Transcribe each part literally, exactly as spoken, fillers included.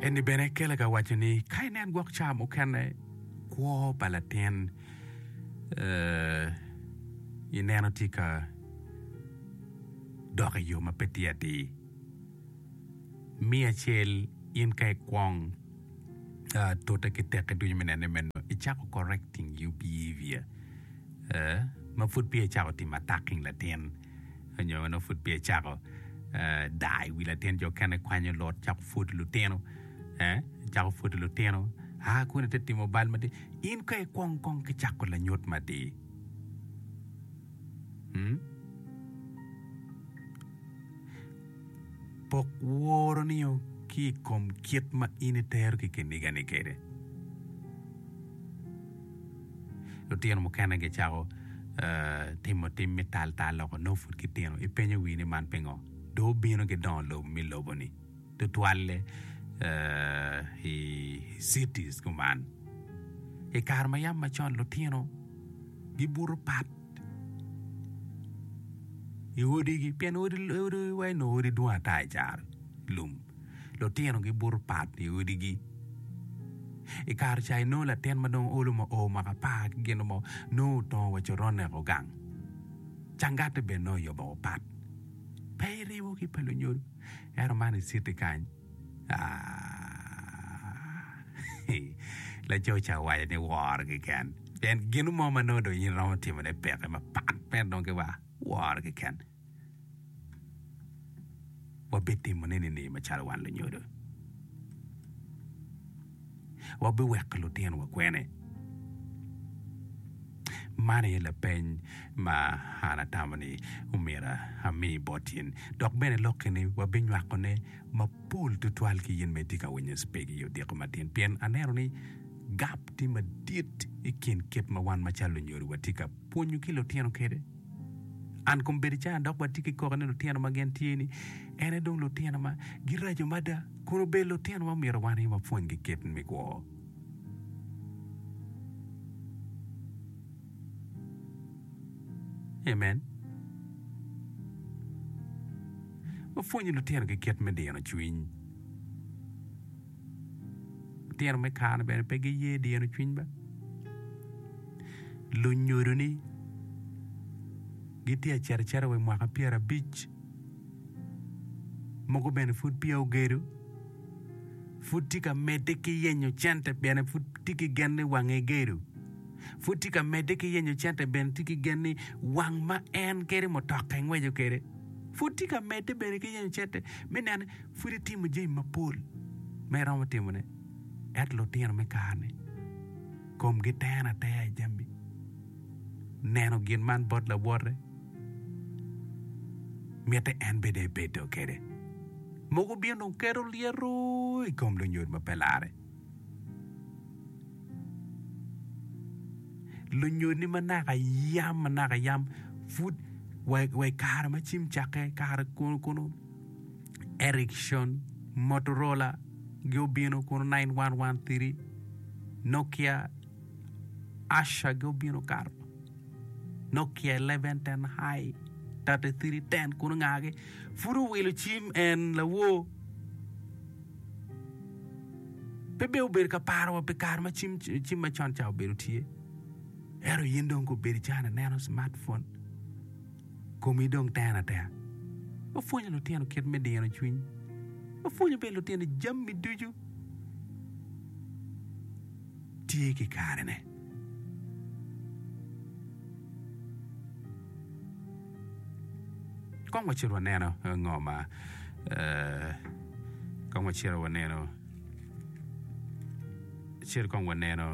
eni bene kele ka wacho ni kai nen gwok cham okene kwo palatien uh, ineno tika doka yo mapetia di mia chel in kai kwong uh, tota ki teke dunyo menene meno ichako correcting you behavior uh, ma food pia chako ti attacking la ten anyo no food pia chako uh, dai wila ten jo kane kwanyo lot chako food luteno eh chako food luteno ha kuna teti mobile mati in kai kwong kwong ki chako la nyot mati hmm pok woro niyo ki kom kiet ma initer ki kiniga ni kere luteno mo kana ge chako uh, timo tim metal talo ko no food kiteno e penyo wini man pengo do bino ke don lo mi lobo ni to twale uh, i cities kuman e karma yam ma chon luteno gi buru pat i odi gi pian odi odi wai no odi dua tai jar lum luteno gi buru pat i odi gi e kar chai no la ten madong olo mo o maka pa geno mo no to wa chorone ko gang changate be no yo bo pat pere wo ki pelo nyor ero mani siti kan ah la jo cha wa ne war ki kan den geno mo ma no do yin ro ti ma de pe ma pat pe don ke wa war ki kan wa bitti mo ne ne ma chal wan lo nyodo wa be wek lo tien wa kwene mane la pen ma hana tamani umira hami botin dok bene lokene wa benwa kone ma pul to twal ki yin medika wenye spegi yo diko matin pien anero ni gap ti ma dit ikin kep ma wan ma chalo nyori watika ponyu kilo tieno kede an kumberi cha dok watiki ko ne lo tieno magen tieni ene dong lo tieno ma girajo mada kuno be lo tieno ma mira wan ma fongi ket mi ko amen ma fongi lo tieno ke ket me dieno chwin tieno me kana be pe ge ye dieno chwin ba lo nyoro ni gitia cher cher we mwaka piera beach mogo bene food pia ugeru food tika mede ki yenyo chente bene food tiki genne wange geru food tika mede ki yenyo chente bene tiki genne wang ma en kere mo toka ngwejo kere food tika mede bene ki yenyo chente menane food timu jay mapul me ramo timu ne et lo tieno me kane kom gitana taya jambi neno gin man bod la wore miete en bede bedo kere mogo bien non kero liero e kom lo nyor ma pelare lo nyor ni manaka yam manaka yam food wai wai kar ma chim chake kar kono kono Ericsson Motorola go bien kono nine one one three Nokia Asha go bien kar Nokia eleven ten high thirty-three ten kuno ngage furu welo chim en la wo bebe uber ka paro pe kar ma chim chim ma chon chao beru tie ero yindon ko beri chana nano smartphone komi dong tana ta o fonyo lo tiano ket me deno chwin o fonyo be lo tiano jammi duju tie ki karene con wachiro neno ngoma eh con wachiro neno chiro con waneno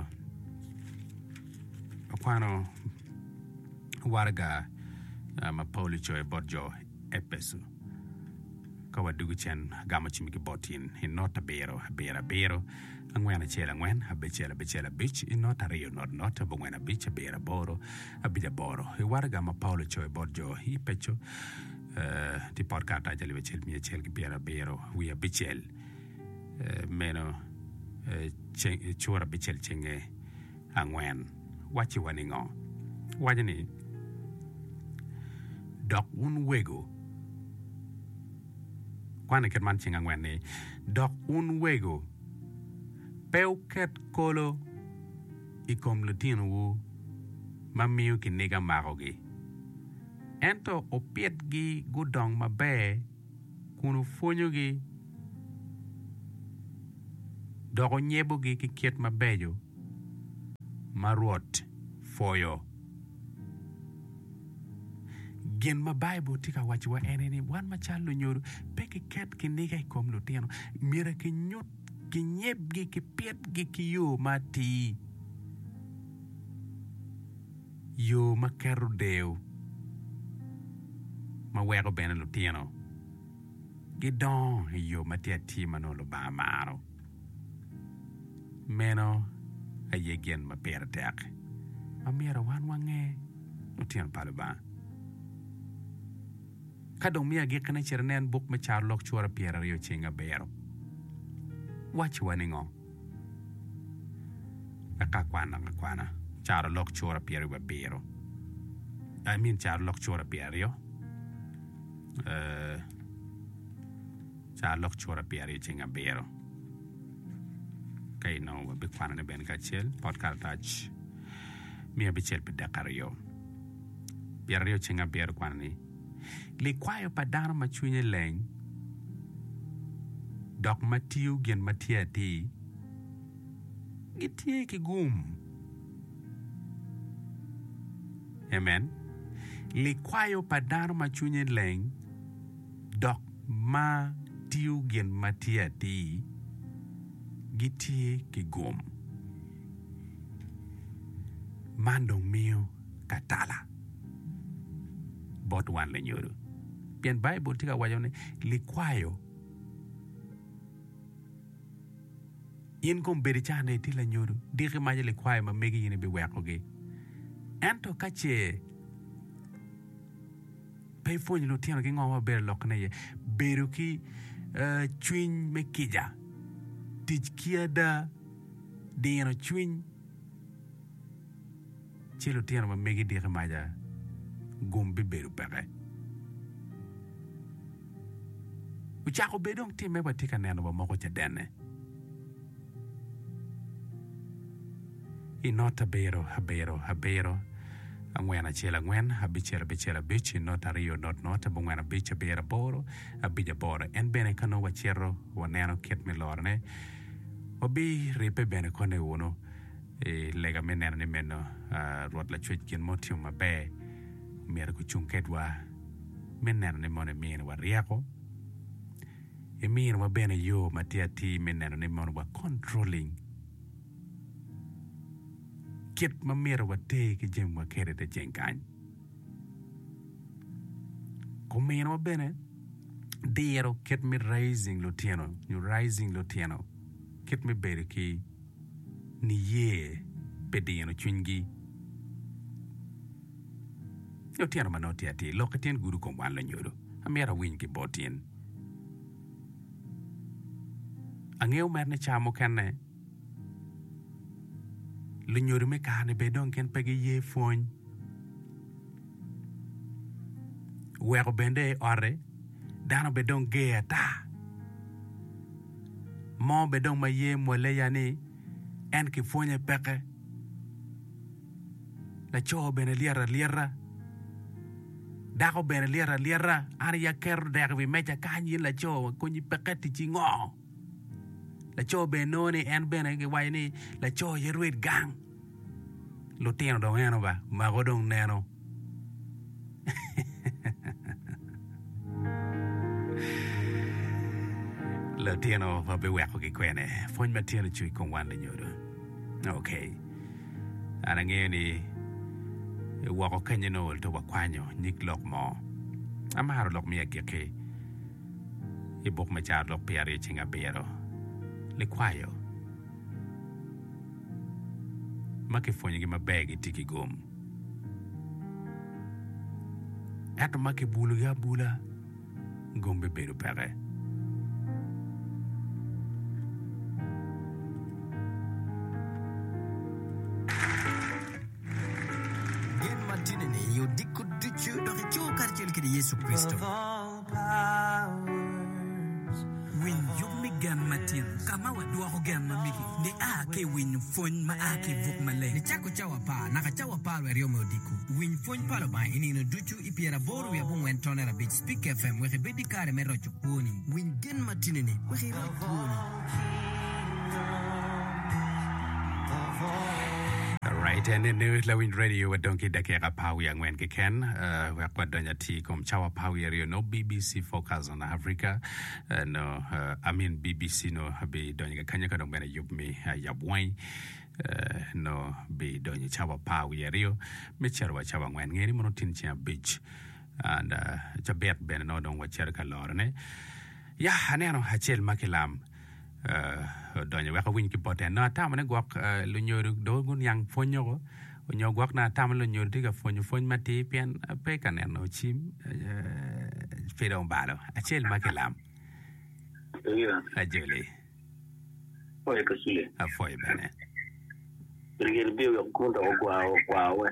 akwano warga ma poli choy bodjo epesu ka wadugu chen gama chimiki botin in nota bero bera bero angwena chela ngwen abechela bechela bich in nota rio not nota bongwena bich bera boro abija boro i warga ma poli choy bodjo i pecho Uh, di podcast aja liwe chel mi chel ki biara bero wi abichel uh, meno uh, cheng chura bichel chenge angwen wachi waningo wajani dok un wego kwana ket man cheng angwen ni dok un wego Peuket kolo i kom lutino wu mamiu ki nega magogi. Ento opiet gi gudong mabe kunu funyo gi dogo nyebo gi ki kiet mabejo maruot foyo. Gin ma Bible tika wachiwa eneni wan machalo nyoru peki ket ki nega i kom lutino mira ki nyut ki nyeb gi ki piet gi ki yo mati yo makeru deo ma wego bene lutino gidon yo mati ati manolo ba maro meno aye gen ma pera tek ma mira wan wange lutino palo ba kadong mia gi kana chernen buk ma charlok chora piera rio chinga bero wachi waningo aka kwana kwana charlok chora piera wa bero I mean charlok chora piera uh charlok chora piera chinga bero kay no wa bi kwana ne ben ka chel podcast touch mia bi chel pedakario piera rio chinga bero kwana ni li kwayo padano machunye leng dok matiu gen matia ti gitie ki gum. Amen. Li kwayo padano machunye leng dok matiu gen matia ti gitie ki gum. Mandong mio katala bot wan le nyoro bien Bible tika wajone li kwayo yin kom beri chane ti la nyoro diki maje li kwayo ma megi yini bi weko ge ento kache pay fonyi lo tiano ki ngoma ber lokne ye beru ki uh, chwiny me kija tij kia da dino chwiny chilo tiano ma megi diki maja gumbi beru peke uchako bedong time batika neno ba moko cha dene inota bero habero habero angwena chela ngwen habichela bichela bichi nota rio not nota bungwena bicha bera boro abija boro en bene kano wachero waneno ket milorne obi ripe bene kone uno e lega menena ni meno uh, ruot la chwech kin motio mabe mera kuchung kedwa menena ni mone mien wa riako e mien wa bene yo matia ti menena ni mone wa controlling ket ma mera wa te ki jem wa kere de jengany ko mien wa bene diero ket mi rising lutieno you rising lutieno ket mi bere ki ni ye pedino chungi yo tiano manoti ati lokatien guru kom wan la nyoro amera win ki botien angeo merne chamo kenne lu nyoro me kane be don ken pege ye fon wero bende ore dano be don ge ta mo be don ma ye mo le yani en ki fonye peke la cho bene liera liera dako bene liera liera ari ya ker dek vi mecha kanyi la cho kunyi peke ti chingo la cho benoni en bene ki wayni la cho yeruit gang lo tieno dong eno ba ma go dong neno lo tieno va be weko ki kwene fonye ma tieno chui kong wan le nyoro okay ana ngeni wako kanye no to wakwanyo nyik lok mo amaro lok mi akeke e bok ma char lok piare chinga bero le kwayo make fonye gi mabegi tiki gum ato make bulu ya bula gombe beru pere yo dikko duccu doki cokarcel kede Yesu Kristo win yummi gan matin kama wa dua ho gan mamiki ne a ke win fon ma a ke vok male ne chako chawa pa na ka chawa pa wa rio modiku win fon pa lo ba ini no duchu ipiera boru ya bon wen tonera bit speak fm we be dikare me rochu poni win gan matin ne we ro poni. Right, and in the Lewin Radio, we don't get the care of power young when we can. Uh, we are quite done at tea, come Chawa Power area, no B B C focus on Africa. Uh, no, uh, I mean B B C no be doing a Kenya don't get a yub me, a yab wine. Uh, no be doing a Chawa Power area. Mitchell wa Chawa when any monotin beach. And uh, it's a bet ben no don't watch Cherka Lorne. Yeah, and I know Hachel Makilam. Uh, doña weka win ki pote na tam ne gok lu nyoru do gun yang fonyo ko nyo gok na tam lu nyoru diga fonyo fonyo mati pian pe kan no chim fero balo achel makelam yeah ajeli oye ko sile a foi bene rigel bi yo kunda o kwa o kwa we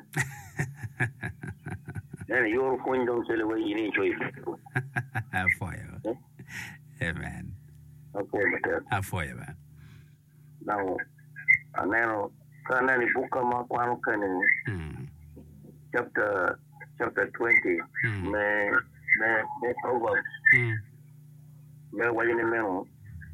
ne yo fonyo don sele we yini choy a foi amen a foi ba now aneno kana ni buka ma kwano kane mm chapter chapter twenty mm. me me me over mm me wajini meno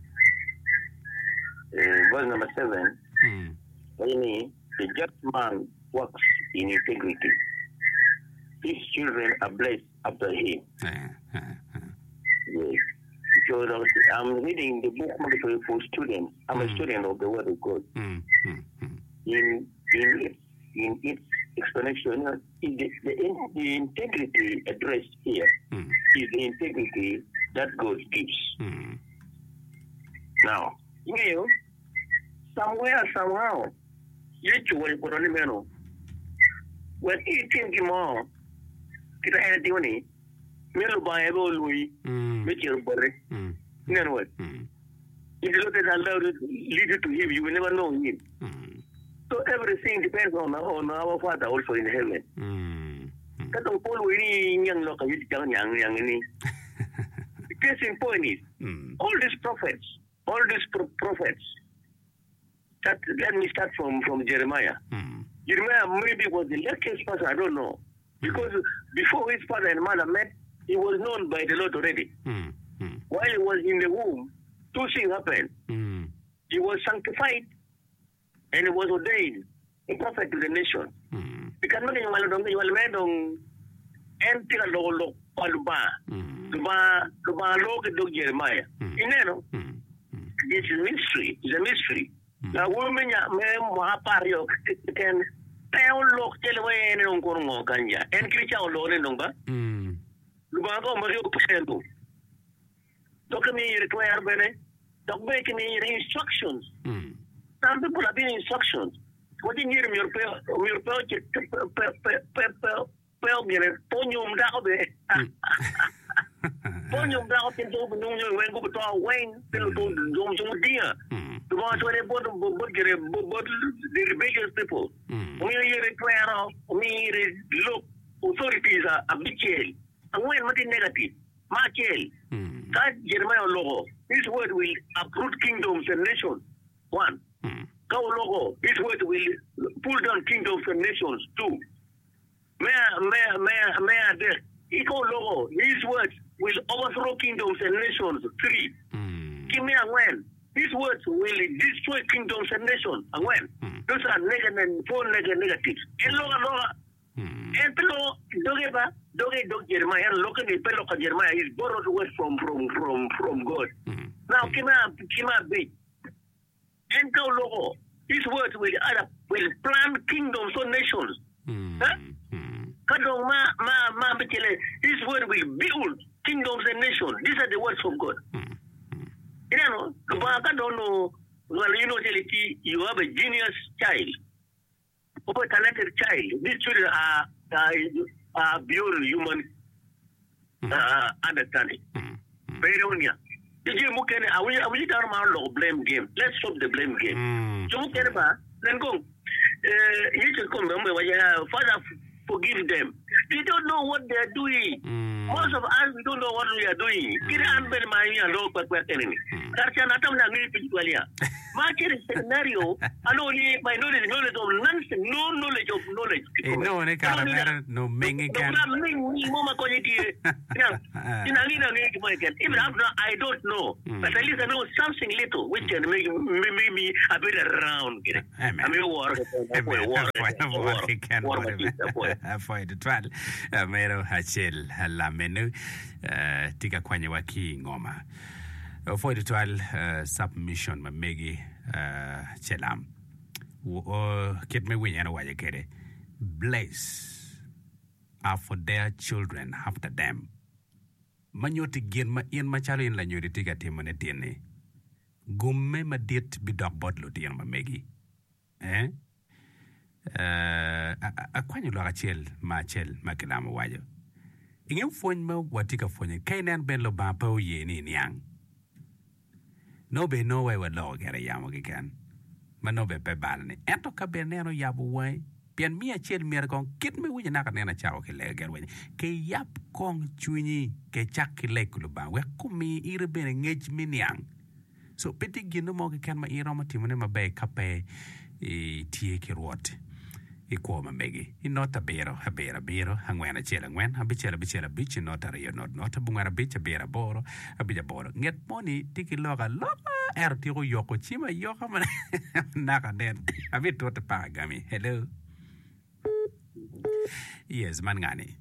eh verse number seven mm wajini the just man works in integrity, his children are blessed after him. uh, uh, uh. Yes. So I'm reading the book mandatory for students. I'm mm. a student of the Word of God. Mm. Mm. Mm. In in its in its explanation, in the, the the integrity addressed here mm. is the integrity that God gives. Mm. Now, you know, somewhere somehow, you will put on the menu. When you think more, kita ada di mana? Melu Bible Louis, Mitchell Borre. You know what? If you look at Allah lead you to Him, you will never know Him. Mm. So everything depends on our, on our Father also in heaven. Katong Paul ini yang lo kayu jangan yang yang ini. The case in point is mm. all these prophets, all these pro- prophets. That, let me start from from Jeremiah. Mm. Jeremiah maybe was the luckiest person, I don't know, because mm. before his father and mother met, he was known by the Lord already. Mm. Mm. While he was in the womb, two things happened. Mm. He was sanctified and he was ordained a prophet to the nation. Because when you will read on entire law, Paluba, Luba, Luba, Log, Jeremiah. You know, this is mystery. It's a mystery. Now, women, men, Mahapario can tell Lok, tell away any on Kongo, Kanya, and Christian Lord in Longa. Lubago, Mario Pusendo. Look at me, require Bene. Don't make me instructions. Mm. Some people have been instructions. What in your your your project, Ponium Dabe. Ponium Dabe can open when go to our Wayne, Pillow dear. The ones where they bought the rebellious people. We require me look authorities are habitual. And when what is negative? Markel. That Jeremiah logo. This word will uproot kingdoms and nations. One. Mm. Go logo. This word will pull down kingdoms and nations. Two. May may may may there. Eco logo. These words will overthrow kingdoms and nations. Three. Mm. Give me a when. These words will destroy kingdoms and nations. And when? Mm. Those are negative and four negative negatives. And logo logo. And pelo dogeba doge dog Jeremiah look at the pelo Jeremiah is borrowed word from from from from God. Mm. Now kima kima be and go logo. These words will add up, will plan kingdoms or nations. Mm. Huh? Mm. Kadong ma ma ma betele. This word will build kingdoms and nations. These are the words from God. Mm. You know, mm. don't know. Well, you know, you have a genius child. Of a talented child. These children are, are, are beyond human uh, understanding. Very only. Are we are we down our blame game? Let's stop the blame game. So then go. You should come. Father, forgive them. We don't know what they're doing. Mm. Most of us, we don't know what we are doing. Kira anben mani alo kwa kwa enemy. Karcha natam na ngiri pitualia. Market scenario, alone by knowledge, knowledge of nonsense, no knowledge of knowledge. No, ne kala no mengi kan. No, mengi mama kwenye kie. Inani na ngiri kwenye kie. Even after I don't know, but at least I know something little which can make make me a bit around. I mean, war, war, war, war. For the trial, Mero Hachel, la menu, tika kwenye waki ngoma. For the trial, submission, Megi Chelam. Kit me win and away kere. Bless are for their children after them. Manyoti gin ma in machalo in la nyori tiga timone tiene. Gumme ma dit bidok bodlo tiyan ma megi. Eh? Uh, a kwanyo lo achel ma achel ma kilama wajo. Ingem fony ma watika fonye kainan ben lo bampa o ye ni niang. No be no way wa lo gere yamo kikan. Ma no be pe balani. Ento ka be neno yabu way. Pian mi achel mi kon kit me wuja naka nena chao ke le ger wany. Ke yap kong chunyi ke chak ke le kuluban. We kumi ire bene ngej mi niang. So peti gino mo ke kan ma ira ma timone ma be kape e tie ke ruote. I kuo ma megi. I nota bero, ha bera bero, ha ngwena chela ngwen, ha bichela bichela bichi, nota rio not nota, bungwana bicha bera boro, ha bija boro. Nget moni, tiki loka loka, er tiko yoko chima yoko man, naka den. Ha bit tota pa gami. Hello. Yes, man ngani.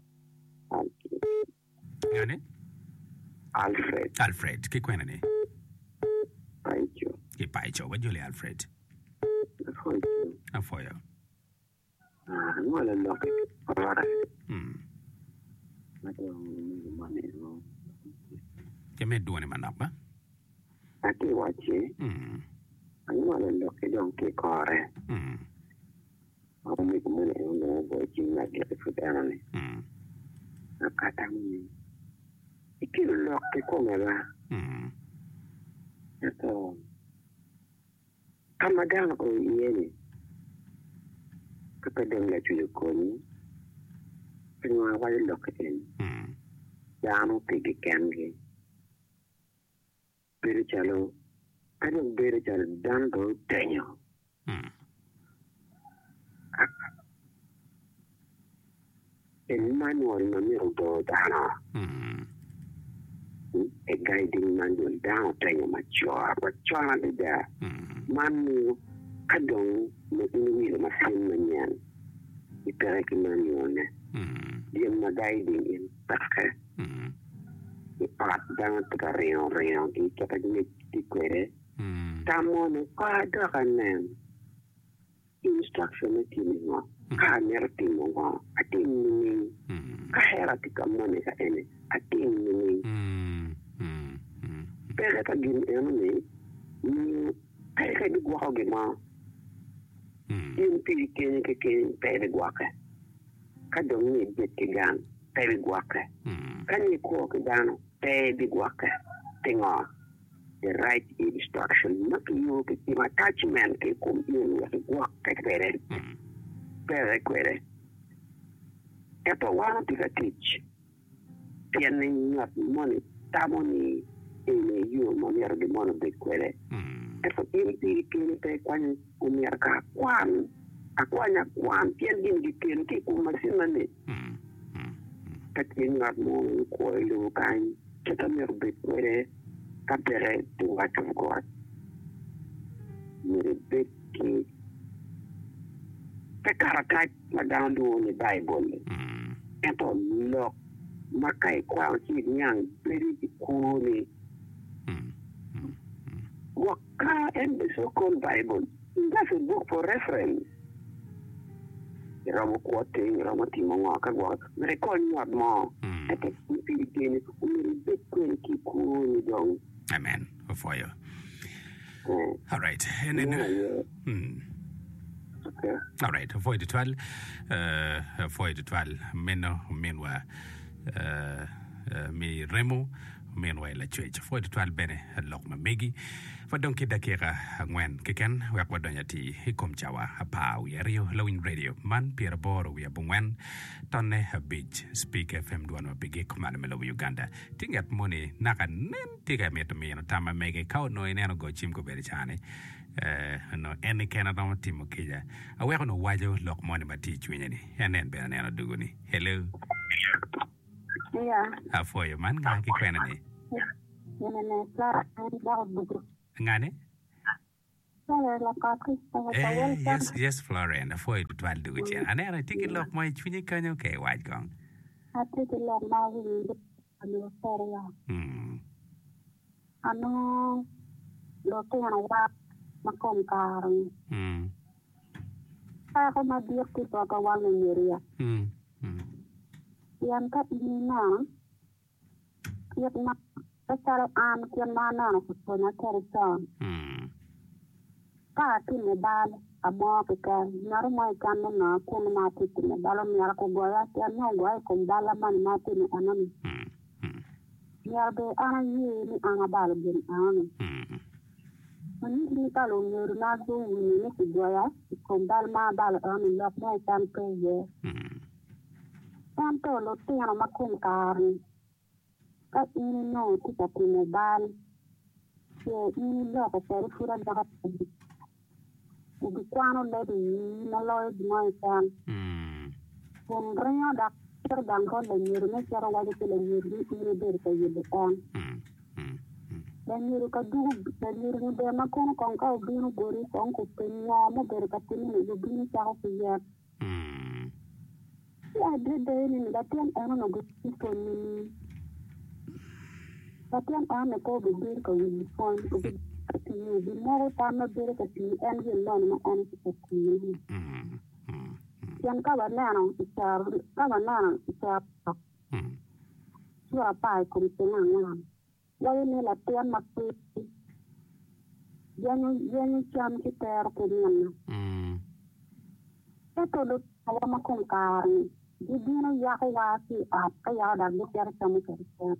Ngani? Alfred. Alfred, ki kwena ni? Paicho. Ki paicho, wajuli Alfred? Afoyo. Afoyo. Ah, wala loke. Para. Hmm. Nato mane no. Keme duone manapa? Ati wache. Hmm. Ani wala loke don ke kore. Hmm. Ako mi kumane no go jinga ke futana ni. Hmm. Akata mi. Ikilo loke komela. Hmm. Nato. Kamadana ko yeni. Kapadang la chulo koni. Pingwa wala loke en. Hmm. Dano pigi kange. Bere chalo. Ano bere chalo dango tenyo. Hmm. El manual na miro do dano. Hmm. A guiding manual down tenyo mature. Mature na da. Hmm. Manu kadong mo inuwi na masin man yan. Iperek manual na. Hmm. Diyan na guiding in pake. Hmm. Ipat dangan taga reong-reong. Di kapag di kwere. Hmm. Tamo na kada ka na instruction na tini mo. Kamerti mo mo. Ating nini. Hmm. Kaherati ka mo ni ka ene. Ating nini. Hmm. Hmm. Hmm. Pero ka gin eno ni. Ni kaya ka di gwa ko gima. Hmm. Yung pili kini ka kini pere gwa ka. Kadong ni bit ki gan. Pere gwa ka. Hmm. Kanyi ko ka gano. Pere gwa ka. Tingo. The right instruction. Makiyo ka tima attachment ka kum yun wasi gwa ka pere. Hmm. Pere kwere. Eto wana tika teach. Pian na nyat money. Tamo ni ene yu mamero di mono de kwere. Hmm. Eto ini pili kini pe kwanyi kumir ka kwan. Akwanya kwan. Pian gini di kini ki kumasin mani. Hmm. Hmm. Katin ngat mo ko ilu kan. Kita mer de kwere. Kapere to watch of God. Mere beki. Kakarakat madando ni Bible. Hmm. Eto lok. Makai kwa chi nyang peri kuni. Hmm. Hmm. Waka and the so-called Bible. That's a book for reference. Ramo quoting, Ramo Timo, Kagwa, Recall not more. Hmm. I take the Philippines, only big quality kuni dong. Amen. For you. Oh, All right. And then, yeah, hmm. okay. All right. For the twelve, uh, for the twelve, men, men were, uh, uh, me Remo, meanwhile la chwe foi twal bene lok ma megi fa donc dakika ngwen kiken wa kwa donya ti hikom chawa pa wi rio lowin radio man pier boro wi abungwen tonne beach speak fm duano bigi kumana melo Uganda tingat moni naka nen tiga meto mi no tama mege kaw no eneno go chim ko beri chane eh no ene kena no timo kija awe no wajo lok moni mati chwenye ni enen be neno duguni hello yeah afoyo man nga ki kwena ni Nene Clara Ndao Bugu. Ngane? La Patrice. Eh, yes, yes, Florian. Foi tu twal du chen. Ane ana tiki lok mai chwini kanyo ke waj gong. A tiki lok mai wi anu feria. Hmm. Ano lo ke ana wa makom karang. Hmm. Ta ko ma dia ki to ka wal ni Hmm. Hmm. Yan ka ini na. Yet na Pero an kian mana na kusona terita. Hmm. Ka ti me bal amo ke ka naru mai kan na kun ma ti me bal mi ara ko goya ti an no goya ko bala man ma ti me anani. Hmm. Hmm. Ya be an yi ni an bal bin an. Hmm. Ni ni ka lo ni na do ni ni ki goya ko bal ma bal an ni lok mai kan pe ye. Hmm. An to lo ti an ma kun karni. Ka ini no ti ka ti me bal. Ye ini lo ka per fura da ka. Ubi kwano le di na lo di mo tan. Hmm. Kon renya da per dan ko le ni ne sera wa de le ni ni de ka ye de tan. Hmm. Hmm. Le ni ka du le ni ni de ma kon kon ka ubi no gori kon ko pe nya mo de ka ti ni ubi ni ta ko ye. Hmm. Ya de de ni da ten ano no go ko ni. Tapi an ko be bir ko ni fon ko be ti bi mo ta na be ka ti en ye lon ma an ko ti ni Hmm. yan ka ba na no ta ka ba na no ta Hmm. ya pa ko ti na na ya ni la tian ma ti ya ni ya ni cham ki ter ko ni na Hmm. ta to do ala ma kon ka ni di di no ya ko wa ti a ka ya da ni ter cham ko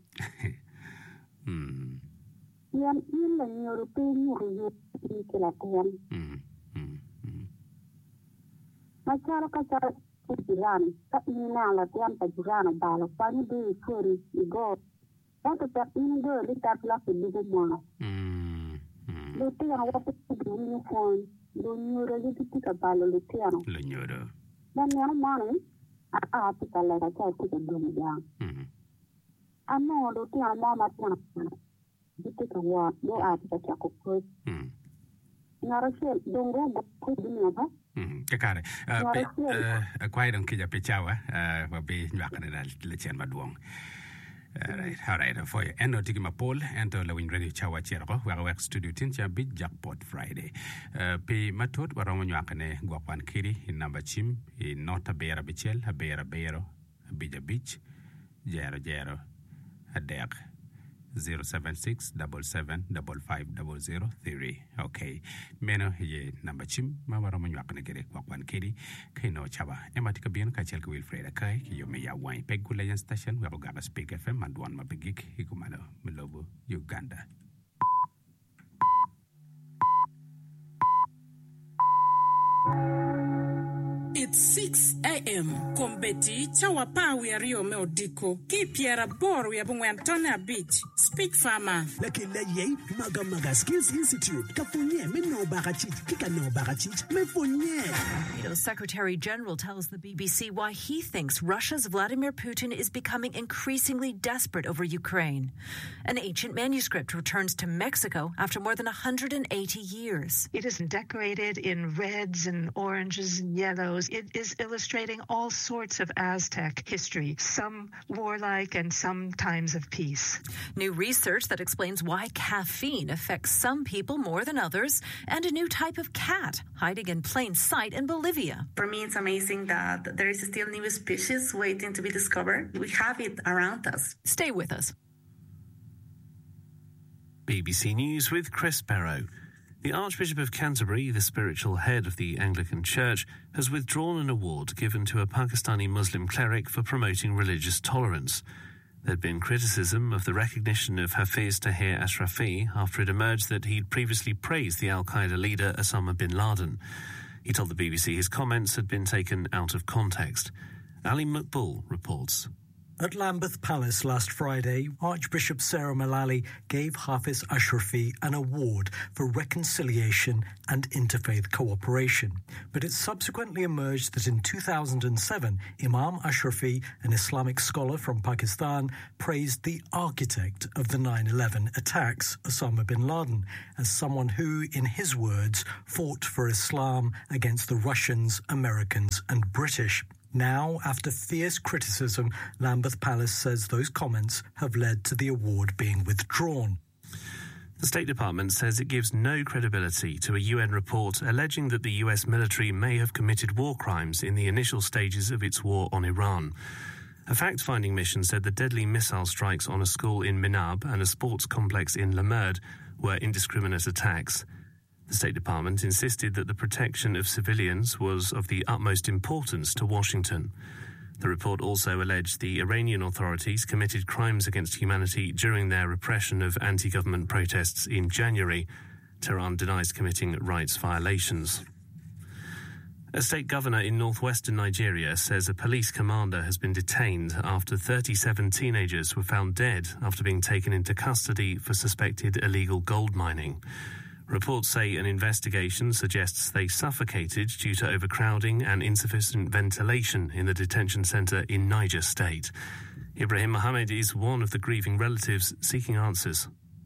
Hmm. yan in la ni ro pe ni ro yo ti ke la tian Hmm. Hmm. Macam kata jiran, tak ini lah tiang jiran bala. Pani di kuri igo. Tapi tak ini go lihat lah di rumah. Hmm. Luti yang waktu itu ini pun dunia lagi kita bala luti yang. Lenyoro. Dan yang mana? Ah, kita lagi kita kita dunia. Hmm. Amo luti yang mama tiang. Kita kawan, doa kita cakap kau. Hmm. Ngarasel donggo kau dunia apa? Hmm. Kakare. Eh, kwai dong kija pechawa. Eh, wabi nyakane na lechen maduong. Alright, alright. For you, endo tiki mapol, ento la win radio chawa chero. Waka wak studio tin cha big jackpot Friday. Uh, pe matot warongo nyakane guapan kiri in number chim in nota bera bichel, a bera bero, a bija beach, jero jero, a dek. zero seven six seven seven five five zero zero three. Okay. Meno ye number chim ma waro mo nyak ne kere kwa kwan kiri kino chaba ema tika bien ka chel ko Wilfred kai ki yo me ya wine peg ku legend station waro ga speak F M mandwan ma bigik ikumalo Mlobo Uganda. It's six a.m. Kombeti chawapa we rio me odiko. Ki piera bor we abungwe Antonia Beach. Speak farmer. Lakini ye maga maga skills institute kafunye me no bagachit kika no bagachit me funye. NATO Secretary General tells the B B C why he thinks Russia's Vladimir Putin is becoming increasingly desperate over Ukraine. An ancient manuscript returns to Mexico after more than one hundred eighty years. It is decorated in reds and oranges and yellows. It is illustrating all sorts of Aztec history, some warlike and some times of peace. New research that explains why caffeine affects some people more than others, and a new type of cat hiding in plain sight in Bolivia. For me, it's amazing that there is still new species waiting to be discovered. We have it around us. Stay with us. B B C News with Chris Barrow. The Archbishop of Canterbury, the spiritual head of the Anglican Church, has withdrawn an award given to a Pakistani Muslim cleric for promoting religious tolerance. There'd been criticism of the recognition of Hafiz Tahir Ashrafi after it emerged that he'd previously praised the al-Qaeda leader Osama bin Laden. He told the B B C his comments had been taken out of context. Ali Maqbool reports. At Lambeth Palace last Friday, Archbishop Sarah Mullally gave Hafiz Ashrafi an award for reconciliation and interfaith cooperation. But it subsequently emerged that in two thousand seven, Imam Ashrafi, an Islamic scholar from Pakistan, praised the architect of the nine eleven attacks, Osama bin Laden, as someone who, in his words, fought for Islam against the Russians, Americans and British. Now, after fierce criticism, Lambeth Palace says those comments have led to the award being withdrawn. The State Department says it gives no credibility to a U N report alleging that the U S military may have committed war crimes in the initial stages of its war on Iran. A fact-finding mission said the deadly missile strikes on a school in Minab and a sports complex in Lamerd were indiscriminate attacks. The State Department insisted that the protection of civilians was of the utmost importance to Washington. The report also alleged the Iranian authorities committed crimes against humanity during their repression of anti-government protests in January. Tehran denies committing rights violations. A state governor in northwestern Nigeria says a police commander has been detained after thirty-seven teenagers were found dead after being taken into custody for suspected illegal gold mining. Reports say an investigation suggests they suffocated due to overcrowding and insufficient ventilation in the detention centre in Niger State. Ibrahim Mohammed is one of the grieving relatives seeking answers.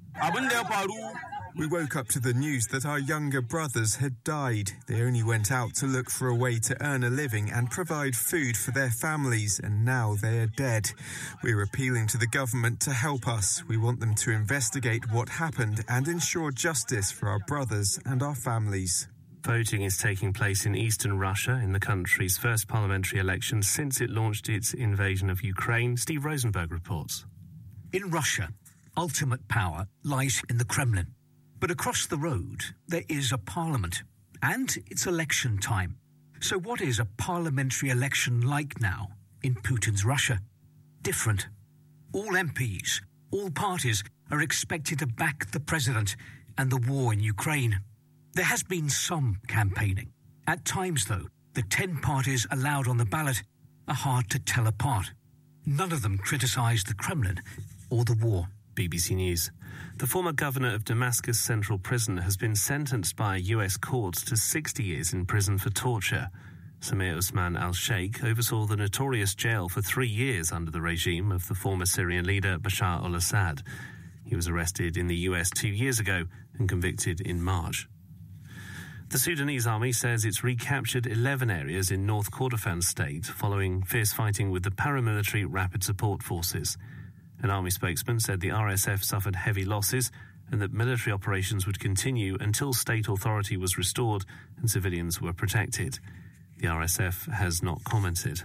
We woke up to the news that our younger brothers had died. They only went out to look for a way to earn a living and provide food for their families, and now they are dead. We're appealing to the government to help us. We want them to investigate what happened and ensure justice for our brothers and our families. Voting is taking place in eastern Russia in the country's first parliamentary election since it launched its invasion of Ukraine. Steve Rosenberg reports. In Russia, ultimate power lies in the Kremlin. But across the road, there is a parliament, and it's election time. So what is a parliamentary election like now in Putin's Russia? Different. All M Ps, all parties are expected to back the president and the war in Ukraine. There has been some campaigning. At times, though, the ten parties allowed on the ballot are hard to tell apart. None of them criticise the Kremlin or the war. B B C News. The former governor of Damascus Central Prison has been sentenced by U S courts to sixty years in prison for torture. Samir Usman al-Sheikh oversaw the notorious jail for three years under the regime of the former Syrian leader Bashar al-Assad. He was arrested in the U S two years ago and convicted in March. The Sudanese army says it's recaptured eleven areas in North Kordofan state following fierce fighting with the paramilitary Rapid Support Forces. An army spokesman said the R S F suffered heavy losses and that military operations would continue until state authority was restored and civilians were protected. The R S F has not commented.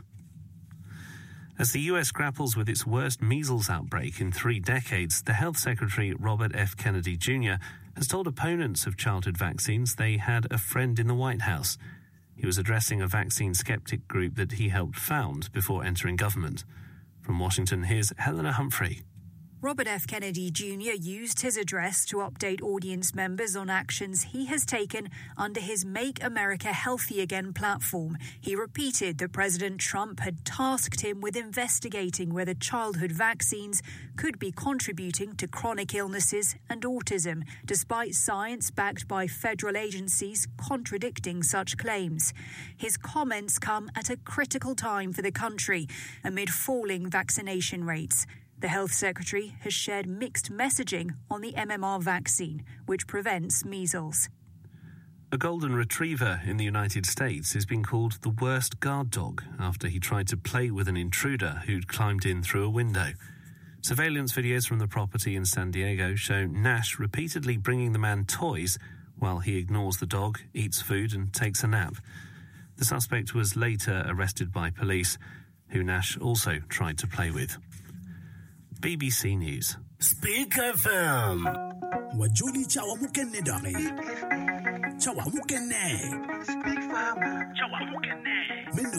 As the U S grapples with its worst measles outbreak in three decades, the Health Secretary Robert F. Kennedy Junior has told opponents of childhood vaccines they had a friend in the White House. He was addressing a vaccine skeptic group that he helped found before entering government. From Washington, here's Helena Humphrey. Robert F. Kennedy Junior used his address to update audience members on actions he has taken under his Make America Healthy Again platform. He repeated that President Trump had tasked him with investigating whether childhood vaccines could be contributing to chronic illnesses and autism, despite science backed by federal agencies contradicting such claims. His comments come at a critical time for the country amid falling vaccination rates. The Health Secretary has shared mixed messaging on the M M R vaccine, which prevents measles. A golden retriever in the United States is being called the worst guard dog after he tried to play with an intruder who'd climbed in through a window. Surveillance videos from the property in San Diego show Nash repeatedly bringing the man toys while he ignores the dog, eats food and takes a nap. The suspect was later arrested by police, who Nash also tried to play with. B B C News. Speak F M. Wajuli chawa mukene dare. Chawa mukene. Speak F M. Chawa mukene.